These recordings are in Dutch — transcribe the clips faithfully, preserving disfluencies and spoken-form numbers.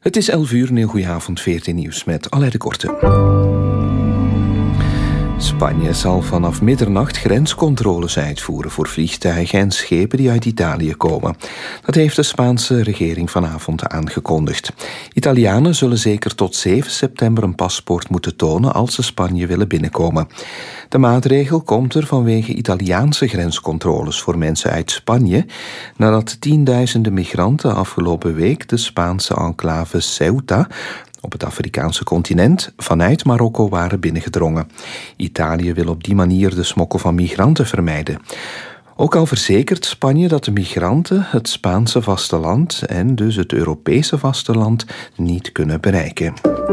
Het is elf uur, een heel goeie avond, veertien Nieuws met Alain de Korte. Spanje zal vanaf middernacht grenscontroles uitvoeren voor vliegtuigen en schepen die uit Italië komen. Dat heeft de Spaanse regering vanavond aangekondigd. Italianen zullen zeker tot zeven september een paspoort moeten tonen als ze Spanje willen binnenkomen. De maatregel komt er vanwege Italiaanse grenscontroles voor mensen uit Spanje, nadat tienduizenden migranten afgelopen week de Spaanse enclave Ceuta op het Afrikaanse continent vanuit Marokko waren binnengedrongen. Italië wil op die manier de smokkel van migranten vermijden. Ook al verzekert Spanje dat de migranten het Spaanse vasteland en dus het Europese vasteland niet kunnen bereiken.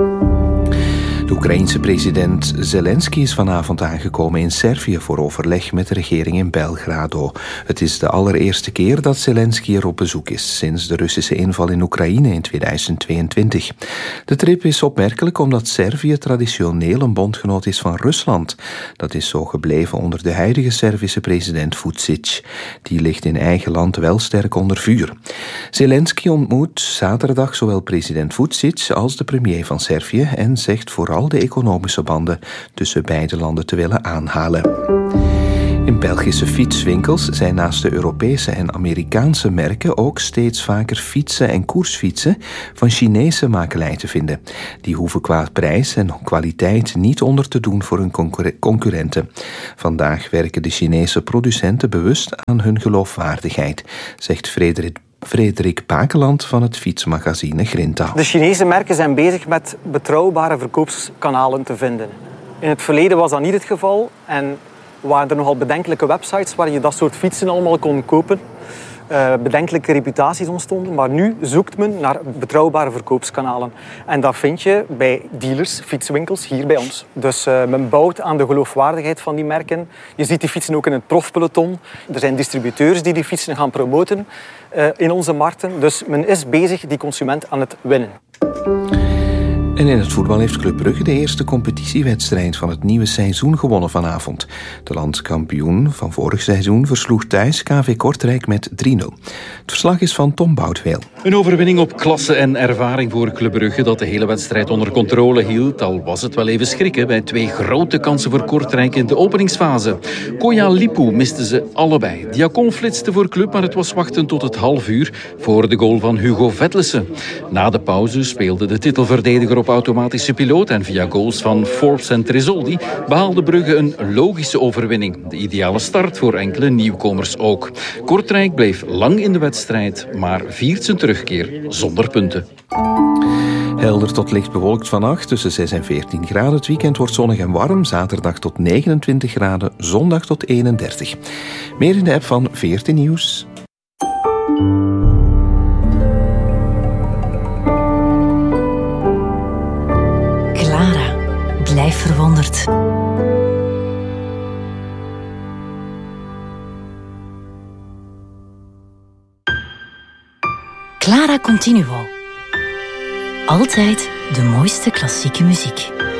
De Oekraïense president Zelensky is vanavond aangekomen in Servië voor overleg met de regering in Belgrado. Het is de allereerste keer dat Zelensky er op bezoek is sinds de Russische inval in Oekraïne in tweeduizend tweeëntwintig. De trip is opmerkelijk omdat Servië traditioneel een bondgenoot is van Rusland. Dat is zo gebleven onder de huidige Servische president Vučić. Die ligt in eigen land wel sterk onder vuur. Zelensky ontmoet zaterdag zowel president Vučić als de premier van Servië en zegt vooral de economische banden tussen beide landen te willen aanhalen. In Belgische fietswinkels zijn naast de Europese en Amerikaanse merken ook steeds vaker fietsen en koersfietsen van Chinese makelij te vinden. Die hoeven qua prijs en kwaliteit niet onder te doen voor hun concurre- concurrenten. Vandaag werken de Chinese producenten bewust aan hun geloofwaardigheid, zegt Frederik Frederik Pakeland van het fietsmagazine Grinta. De Chinese merken zijn bezig met betrouwbare verkoopskanalen te vinden. In het verleden was dat niet het geval en waren er nogal bedenkelijke websites waar je dat soort fietsen allemaal kon kopen. Uh, bedenkelijke reputaties ontstonden, maar nu zoekt men naar betrouwbare verkoopskanalen. En dat vind je bij dealers, fietswinkels, hier bij ons. Dus uh, men bouwt aan de geloofwaardigheid van die merken. Je ziet die fietsen ook in het profpeloton. Er zijn distributeurs die die fietsen gaan promoten uh, in onze markten. Dus men is bezig die consument aan het winnen. En in het voetbal heeft Club Brugge de eerste competitiewedstrijd van het nieuwe seizoen gewonnen vanavond. De landskampioen van vorig seizoen versloeg thuis K V Kortrijk met drie nul. Het verslag is van Tom Boutweel. Een overwinning op klasse en ervaring voor Club Brugge dat de hele wedstrijd onder controle hield. Al was het wel even schrikken bij twee grote kansen voor Kortrijk in de openingsfase. Koya Lipu misten ze allebei. Diacon flitste voor Club, maar het was wachten tot het half uur voor de goal van Hugo Vetlesen. Na de pauze speelde de titelverdediger op automatische piloot en via goals van Forbes en Tresoldi behaalde Brugge een logische overwinning. De ideale start voor enkele nieuwkomers ook. Kortrijk bleef lang in de wedstrijd, maar viert zijn terugkeer zonder punten. Helder tot licht bewolkt vannacht, tussen zes en veertien graden. Het weekend wordt zonnig en warm, zaterdag tot negenentwintig graden, zondag tot eenendertig. Meer in de app van veertien Nieuws. Blijf verwonderd. Clara Continuo. Altijd de mooiste klassieke muziek.